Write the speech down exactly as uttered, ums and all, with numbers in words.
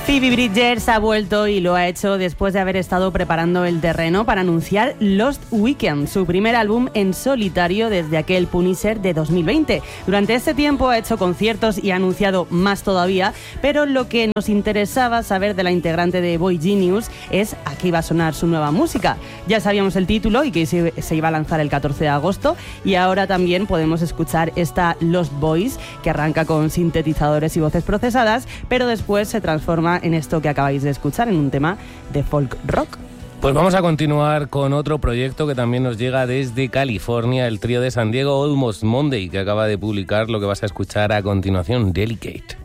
Phoebe Bridgers ha vuelto y lo ha hecho después de haber estado preparando el terreno para anunciar Lost Weekend, su primer álbum en solitario desde aquel Punisher de dos mil veinte. Durante este tiempo ha hecho conciertos y ha anunciado más todavía, pero lo que nos interesaba saber de la integrante de Boy Genius es a qué iba a sonar su nueva música. Ya sabíamos el título y que se iba a lanzar el catorce de agosto, y ahora también podemos escuchar esta Lost Boys, que arranca con sintetizadores y voces procesadas, pero después se transforma en esto que acabáis de escuchar, en un tema de folk rock. Pues vamos a continuar con otro proyecto que también nos llega desde California, el trío de San Diego Almost Monday, que acaba de publicar lo que vas a escuchar a continuación, Delicate.